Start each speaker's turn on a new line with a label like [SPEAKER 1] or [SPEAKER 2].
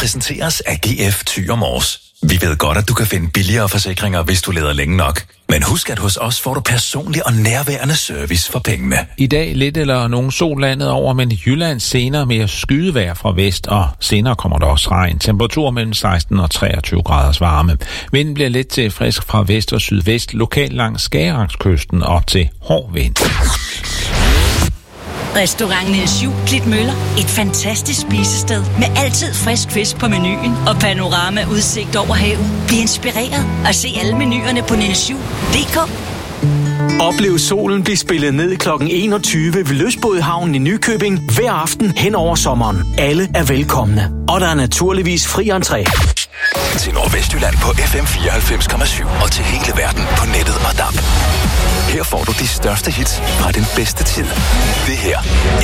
[SPEAKER 1] præsenteres af GF Thyre Mors. Vi ved godt, at du kan finde billigere forsikringer, hvis du leder længe nok. Men husk, at hos os får du personlig og nærværende service for pengene.
[SPEAKER 2] I dag lidt eller nogen sol landet over, men i Jylland senere mere skydevejr fra vest, og senere kommer der også regn. Temperatur mellem 16 og 23 graders varme. Vinden bliver let til frisk fra vest og sydvest, lokalt langs Skagerakskysten og til hård vind.
[SPEAKER 3] Restaurant Niels Juel, Klitmøller. Et fantastisk spisested med altid frisk fisk på menuen og panorama udsigt over havet. Bliv inspireret og se alle menuerne på nielsjuel.dk.
[SPEAKER 4] Oplev solen blive spillet ned kl. 21 ved Lystbådehavnen i Nykøbing hver aften hen over sommeren. Alle er velkomne, og der er naturligvis fri entré.
[SPEAKER 1] Til Nordvestjylland på FM 94,7 og til hele verden på nettet og DAB. Her får du de største hits fra den bedste tid. Det her